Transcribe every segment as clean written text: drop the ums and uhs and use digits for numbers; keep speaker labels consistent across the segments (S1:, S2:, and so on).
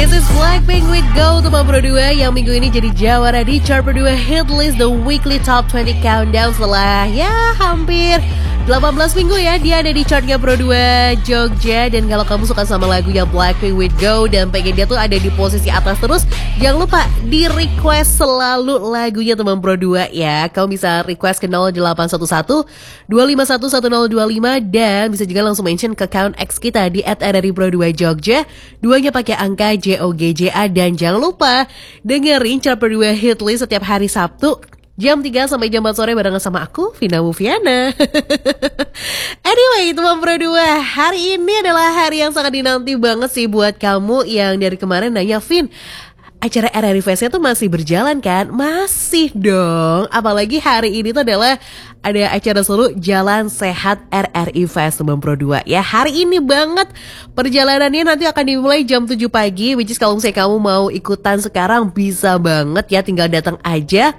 S1: This is Blackpink with Go teman Pro 2 yang minggu ini jadi jawara di chart Pro 2 Hit List The Weekly Top 20 Countdown setelah ya hampir 18 minggu ya dia ada di chartnya Pro 2 Jogja. Dan kalau kamu suka sama lagunya Blackpink with Go dan pengen dia tuh ada di posisi atas terus, jangan lupa di request selalu lagunya teman Pro 2 ya. Kamu bisa request ke 0811 251 1025 dan bisa juga langsung mention ke account X kita di @RRI Pro 2 Jogja. Duanya pakai angka JOGJA. Dan jangan lupa dengerin chart Pro 2 Hit List setiap hari Sabtu jam 3 sampai jam 4 sore barengan sama aku, Vina Mufiana. Anyway, teman Pro 2, hari ini adalah hari yang sangat dinanti banget sih buat kamu yang dari kemarin nanya, Vin, acara RRI Fest-nya tuh masih berjalan kan? Masih dong. Apalagi hari ini tuh adalah ada acara seru Jalan Sehat RRI Fest teman Pro 2 ya. Hari ini banget perjalanannya nanti akan dimulai jam 7 pagi. Which is kalau misalnya kamu mau ikutan sekarang bisa banget ya, tinggal datang aja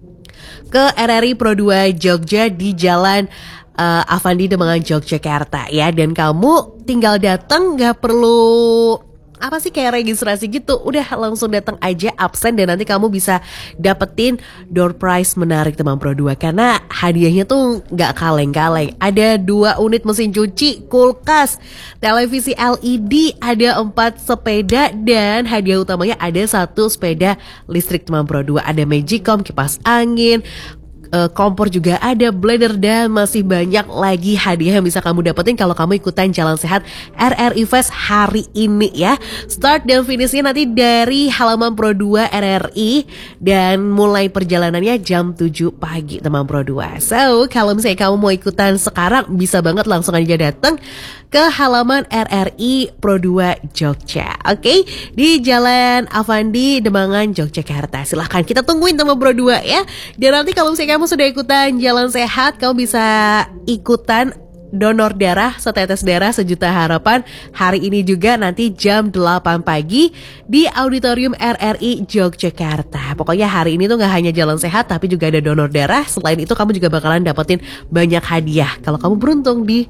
S1: ke RRI Pro 2 Jogja di Jalan Avandi Demangan Yogyakarta ya. Dan kamu tinggal datang, gak perlu kayak registrasi gitu, udah langsung datang aja absen. Dan nanti kamu bisa dapetin door prize menarik teman Pro 2 karena hadiahnya tuh gak kaleng-kaleng. Ada 2 unit mesin cuci, kulkas, televisi LED, ada 4 sepeda, dan hadiah utamanya ada 1 sepeda listrik teman Pro 2. Ada Magicom, kipas angin, kompor juga ada, blender, dan masih banyak lagi hadiah yang bisa kamu dapetin kalau kamu ikutan Jalan Sehat RRI Fest hari ini ya. Start dan finishnya nanti dari halaman Pro 2 RRI dan mulai perjalanannya jam 7 pagi teman Pro 2. So kalau misalnya kamu mau ikutan sekarang bisa banget langsung aja datang ke halaman RRI Pro 2 Jogja. Oke, di Jalan Avandi Demangan Yogyakarta. Silahkan kita tungguin teman Pro 2 ya. Dan nanti kalau misalnya kamu sudah ikutan Jalan Sehat, kamu bisa ikutan donor darah setetes darah sejuta harapan hari ini juga nanti jam 8 pagi di Auditorium RRI Yogyakarta. Pokoknya hari ini tuh gak hanya Jalan Sehat tapi juga ada donor darah. Selain itu kamu juga bakalan dapetin banyak hadiah kalau kamu beruntung di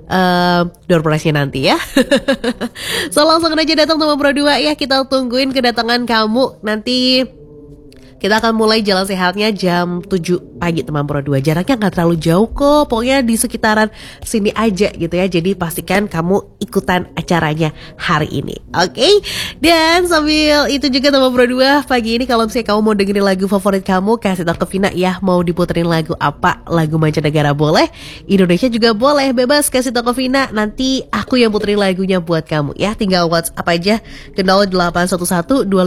S1: door prize-nya nanti ya. So langsung aja datang teman Pro 2 ya. Kita tungguin kedatangan kamu. Nanti kita akan mulai Jalan Sehatnya jam 7 pagi teman Pro 2. Jaraknya gak terlalu jauh kok, pokoknya di sekitaran sini aja gitu ya. Jadi pastikan kamu ikutan acaranya hari ini. Oke? Dan sambil itu juga teman Pro 2, pagi ini kalau misalnya kamu mau dengerin lagu favorit kamu, kasih tau ke Vina ya. Mau diputerin lagu apa? Lagu mancanegara boleh, Indonesia juga boleh, bebas kasih tau ke Vina. Nanti aku yang puterin lagunya buat kamu ya. Tinggal WhatsApp aja ke 0811